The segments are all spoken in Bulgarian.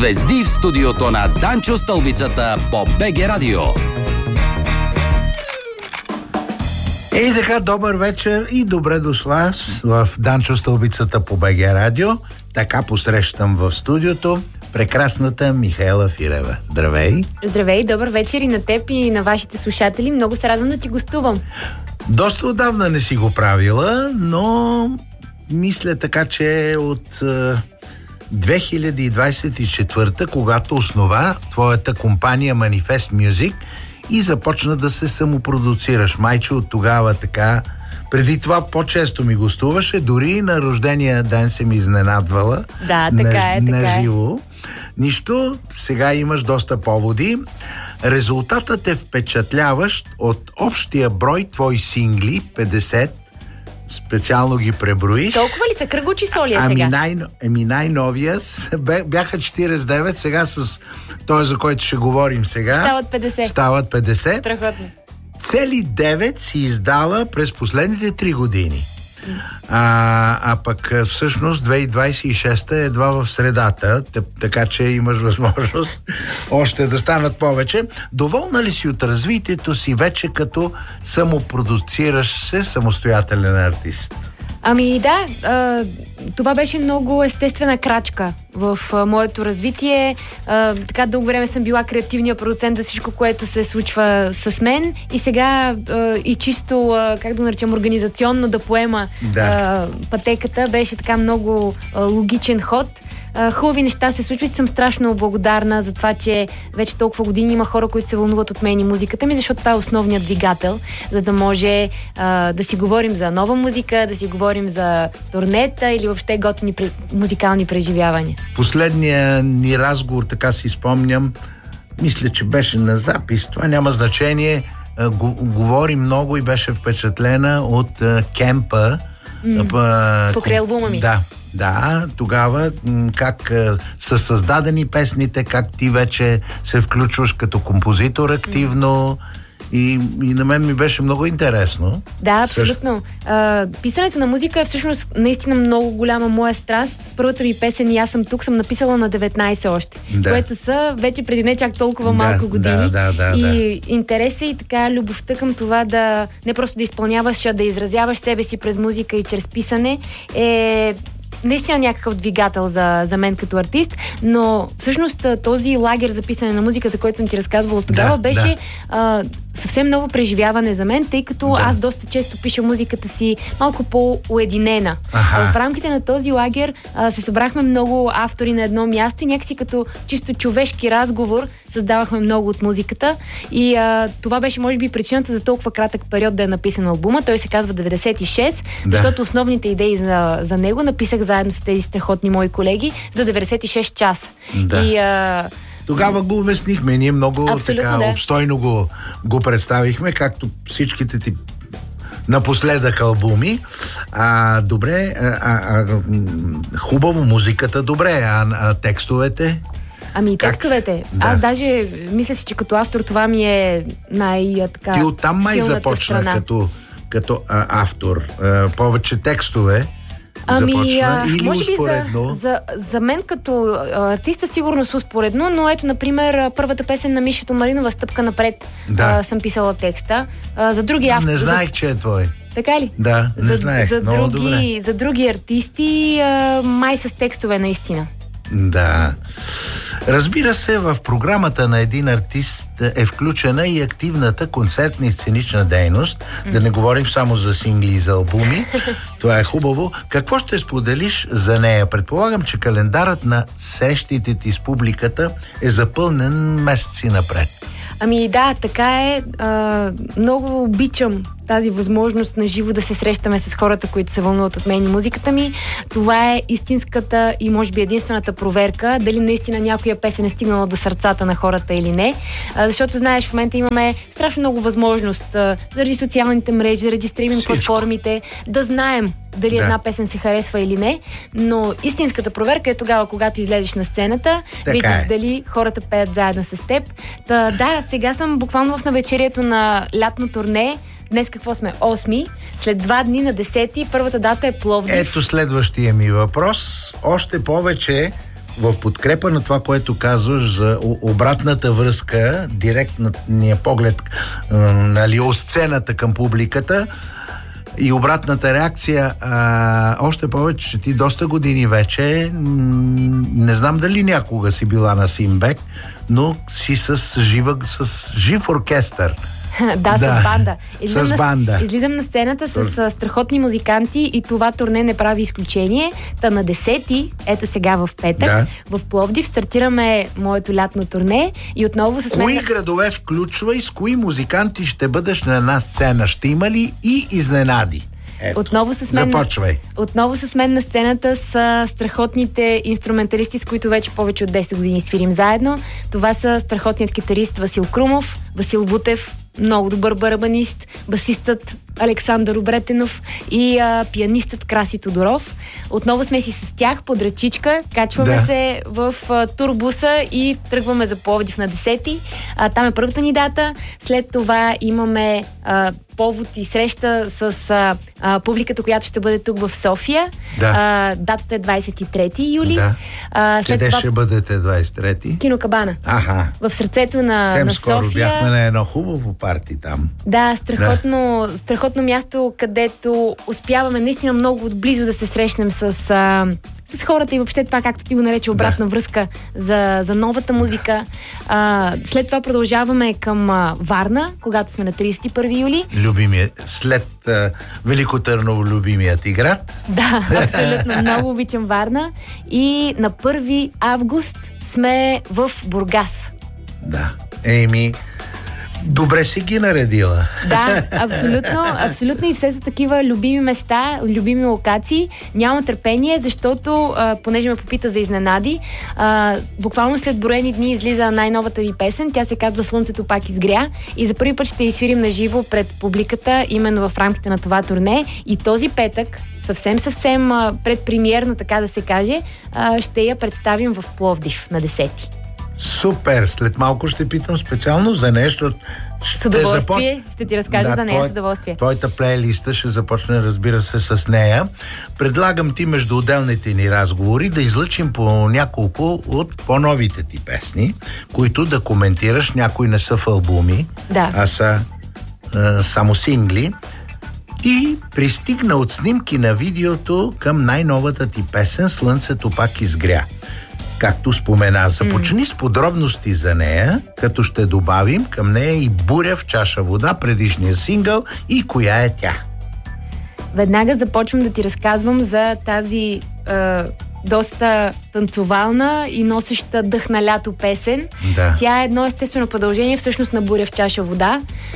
Звезди в студиото на Данчо Стълбицата по БГ Радио. И така, добър вечер и добре дошла в Данчо Стълбицата по БГ Радио. Така посрещам в студиото прекрасната Михаела Филева. Здравей! Здравей, добър вечер и на теб и на вашите слушатели. Много се радвам да ти гостувам. Доста отдавна не си го правила, но мисля така, че от 2024, когато основа твоята компания Manifest Music и започна да се самопродуцираш. Майче, от тогава така. Преди това по-често ми гостуваше, дори на рождения ден се ми изненадвала. Да, така на живо. Нищо, сега имаш доста поводи. Резултатът е впечатляващ от общия брой твои сингли, 50, специално ги преброих. Толкова ли са? Кръгло число ли е сега? Най-новия бяха 49, сега с този, за който ще говорим сега. Стават 50. Страхотно. Цели 9 си издала през последните 3 години. А пък всъщност 2026 е едва в средата, така че имаш възможност още да станат повече. Доволна ли си от развитието си вече като самопродуцираш се самостоятелен артист? Ами да, това беше много естествена крачка в моето развитие. Така дълго време съм била креативния продуцент за всичко, което се случва с мен и сега и чисто, как да наречем, организационно да поема пътеката беше така много логичен ход. Хубави неща се случват и съм страшно благодарна за това, че вече толкова години има хора, които се вълнуват от мен и музиката ми, защото това е основният двигател, за да може да си говорим за нова музика, да си говорим за турнета или въобще готини музикални преживявания. Последния ни разговор, така си спомням, мисля, че беше на запис, това няма значение, говори много и беше впечатлена от кемпа. Покрай албума ми. Да, тогава как са създадени песните, как ти вече се включваш като композитор активно и на мен ми беше много интересно. Да, абсолютно. Писането на музика е всъщност наистина много голяма моя страст. Първата ми песен "И аз съм тук" съм написала на 19 още, което са вече преди не чак толкова малко години. И интереса и така любовта към това да не просто да изпълняваш, а да изразяваш себе си през музика и чрез писане е наистина някакъв двигател за мен като артист, но всъщност този лагер за писане на музика, за който съм ти разказвала тогава, беше съвсем ново преживяване за мен, тъй като аз доста често пиша музиката си малко по-уединена. В рамките на този лагер се събрахме много автори на едно място и някакси като чисто човешки разговор създавахме много от музиката и това беше може би причината за толкова кратък период да е написан албума. Той се казва 96, защото основните идеи за него написах заедно с тези страхотни мои колеги за 96 часа. И тогава го обяснихме. Ние много обстойно го представихме, както всичките ти напоследък албуми. Добре, хубаво, музиката добре, а текстовете? Ами текстовете. Аз даже мисля си, че като автор това ми е най-така. Ти оттам май започна като автор. Повече текстове. Може би за мен като артиста сигурно с успоредно, но ето, например, първата песен на Мишето Маринова "Стъпка напред" съм писала текста. За други автори. Не знаех, че е твой. Така ли? Да, не знаех. За други артисти май с текстове наистина. Да. Разбира се, в програмата на един артист е включена и активната концертна и сценична дейност. Да не говорим само за сингли и за албуми. Това е хубаво. Какво ще споделиш за нея? Предполагам, че календарът на срещите ти с публиката е запълнен месеци напред. Ами да, така е. Много обичам тази възможност на живо да се срещаме с хората, които се вълнуват от мен и музиката ми. Това е истинската и може би единствената проверка дали наистина някоя песен е стигнала до сърцата на хората или не. Защото знаеш, в момента имаме страшно много възможност заради социалните мрежи, заради стриминг платформите, да знаем дали една песен се харесва или не, но истинската проверка е тогава, когато излезеш на сцената, видиш дали хората пеят заедно с теб. Да, сега съм буквално в навечерието на лятно турне. Днес какво сме? 8. След 2 дни на 10. Първата дата е Пловдив. Ето следващия ми въпрос. Още повече в подкрепа на това, което казваш за обратната връзка, директния поглед, нали, от сцената към публиката и обратната реакция, още повече, че ти доста години вече, не знам дали някога си била на Симбек, но си с жив оркестър. Да, с банда. С банда. Излизам на сцената с страхотни музиканти и това турне не прави изключение. Та на 10-ти, ето сега в петък, в Пловдив стартираме моето лятно турне и отново с мен... Кои градове включва и с кои музиканти ще бъдеш на една сцена? Ще има ли и изненади? Ето. Отново с мен на сцената са страхотните инструменталисти, с които вече повече от 10 години свирим заедно. Това са страхотният китарист Васил Крумов, Васил Бутев, много добър барабанист, басистът Александър Обретенов и пианистът Краси Тодоров. Отново сме си с тях под ръчичка, качваме се в турбуса и тръгваме за Пловдив на 10-ти. Там е първата ни дата. След това имаме повод и среща с публиката, която ще бъде тук в София. Датата е 23 юли. Къде ще бъдете 23-ти? Кинокабана. В сърцето на София. Скоро бяхме на едно хубаво парти там. Да, страхотно място, където успяваме наистина много отблизо да се срещнем с хората и въобще това, както ти го нарече, обратна връзка за новата музика. След това продължаваме към Варна, когато сме на 31 юли. След Велико Търново, любимият ти град. Да, абсолютно. Много обичам Варна. И на 1 август сме в Бургас. Да. Добре си ги наредила. Да, абсолютно и все са такива любими места, любими локации. Нямам търпение, защото понеже ме попита за изненади, буквално след броени дни излиза най-новата ви песен. Тя се казва "Слънцето пак изгря" и за първи път ще изсвирим на живо пред публиката, именно в рамките на това турне. И този петък, съвсем предпремиерно, така да се каже, ще я представим в Пловдив на 10-ти. Супер! След малко ще питам специално за нещо. С удоволствие. Ще ти разкажа за нея с удоволствие. Твоята плейлиста ще започне, разбира се, с нея. Предлагам ти между отделните ни разговори да излъчим по няколко от по-новите ти песни, които да коментираш. Някои не са в албуми, а са само сингли. И пристигна от снимки на видеото към най-новата ти песен "Слънцето пак изгря". Както спомена, започни с подробности за нея, като ще добавим към нея и "Буря в чаша вода", предишния сингъл, и коя е тя. Веднага започвам да ти разказвам за тази доста танцовална и носеща дъх на лято песен. Тя е едно естествено продължение всъщност на "Буря в чаша вода".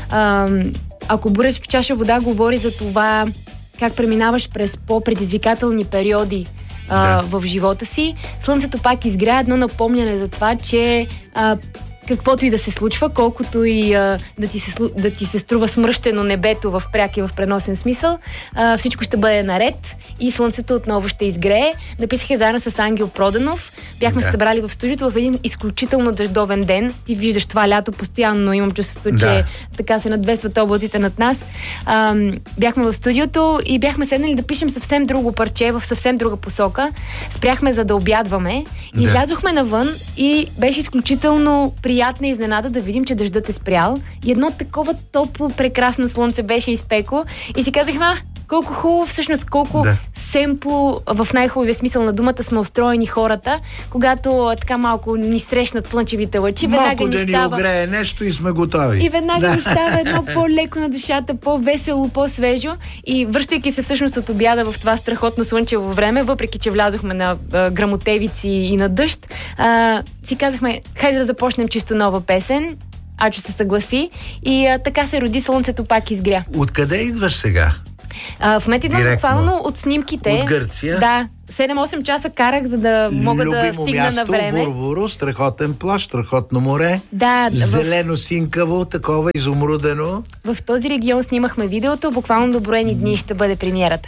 Ако "Буря в чаша вода" говори за това как преминаваш през по-предизвикателни периоди в живота си, "Слънцето пак изгря" едно напомняне за това, че каквото и да се случва, колкото и да ти се струва смръщено небето в пряк и в преносен смисъл, всичко ще бъде наред и слънцето отново ще изгрее. Написах я заедно с Ангел Проданов. Бяхме се събрали в студиото в един изключително дъждовен ден. Ти виждаш това лято постоянно, имам чувството, че така се надвесват облаците над нас. Бяхме в студиото и бяхме седнали да пишем съвсем друго парче, в съвсем друга посока. Спряхме за да обядваме. Излязохме навън и беше изключително приятна изненада да видим, че дъждът е спрял и едно такова топло, прекрасно слънце беше изпекло и си казахме, колко хубаво, всъщност колко семпло, в най-хубавия смисъл на думата, сме устроени хората, когато така малко ни срещнат слънчевите лъчи. Малко да ни огрее нещо и сме готови. И веднага ни става едно по-леко на душата, по-весело, по-свежо. И връщайки се всъщност от обяда в това страхотно слънчево време, въпреки че влязохме на гръмотевици и на дъжд, си казахме, хайде да започнем чисто нова песен. Ачо се съгласи и така се роди "Слънцето пак изгря". Откъде идваш сега? В момента идвам буквално от снимките. От Гърция? Да. 7-8 часа карах, за да мога да стигна на време. Вурвуру, страхотен плаж, страхотно море. Да. Зелено синкаво, такова изумрудено. В този регион снимахме видеото, буквално до броени дни ще бъде премиерата.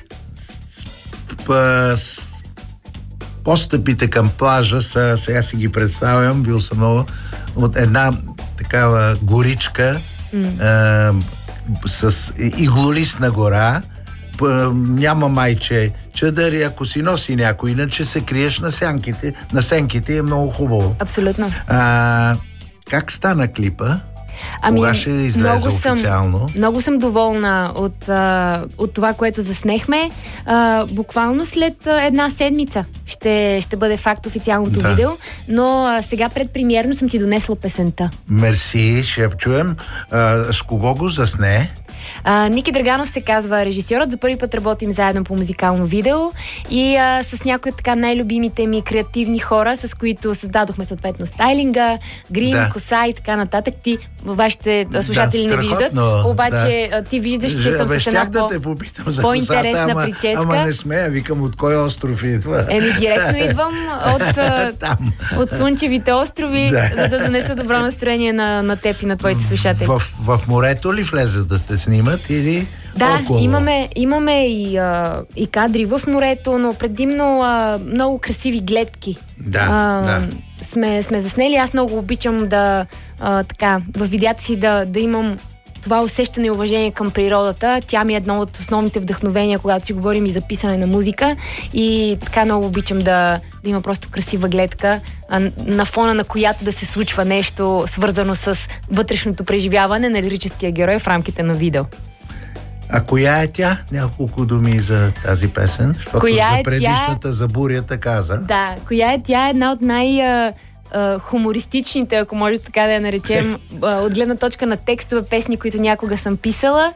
Постъпите към плажа са, сега си ги представям, бил съм много, от една такава горичка, с иглолистна гора, няма майче чадъри, ако си носи някой, иначе се криеш на сенките, е много хубаво. Абсолютно. Как стана клипа? Кога ще излезе официално? Много съм доволна от това, което заснехме. Буквално след една седмица ще бъде факт официалното видео, но сега предпремиерно съм ти донесла песента. Мерси, ще я чуем. С кого го засне? Ники Драганов се казва режисьорът. За първи път работим заедно по музикално видео и с някои от така най-любимите ми креативни хора, с които създадохме съответно стайлинга, грим, коса и така нататък. Ти, вашите слушатели не виждат, обаче ти виждаш, че съм с една по-интересна прическа. Ама не смея, викам от кой остров идва. Директно идвам от Слънчевите острови, за да донеса добро настроение на теб и на твоите слушатели. В морето ли влезе да сте снимат или около? Имаме и кадри в морето, но предимно много красиви гледки. Сме заснели. Аз много обичам в видеята си да имам това усещане и уважение към природата. Тя ми е едно от основните вдъхновения, когато си говорим и за писане на музика. И така много обичам да има просто красива гледка, на фона на която да се случва нещо свързано с вътрешното преживяване на лирическия герой в рамките на видео. А коя е тя? Няколко думи за тази песен, защото за предишната, за бурята каза. Да, коя е тя? Една от хумористичните, ако може така да я наречем, от гледна точка на текстове песни, които някога съм писала.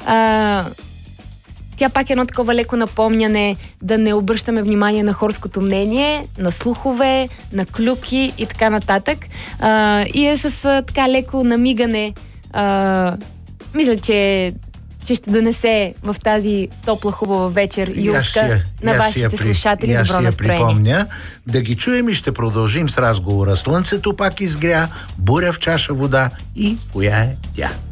Тя пак е едно такова леко напомняне да не обръщаме внимание на хорското мнение, на слухове, на клюки и така нататък. И е с така леко намигане. Мисля, че ще донесе в тази топла, хубава вечер юлска на вашите слушатели добро настроение. Припомня. Да ги чуем и ще продължим с разговора. Слънцето пак изгря, буря в чаша вода и коя е тя?